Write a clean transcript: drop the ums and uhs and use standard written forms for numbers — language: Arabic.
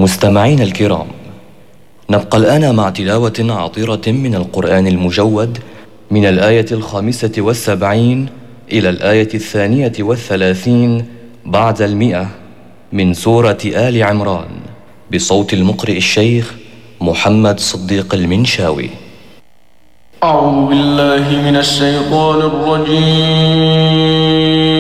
مستمعين الكرام، نبقى الآن مع تلاوة عطرة من القرآن المجود من الآية 75 إلى الآية 32 بعد 100 من سورة آل عمران، بصوت المقرئ الشيخ محمد صديق المنشاوي. أعوذ بالله من الشيطان الرجيم.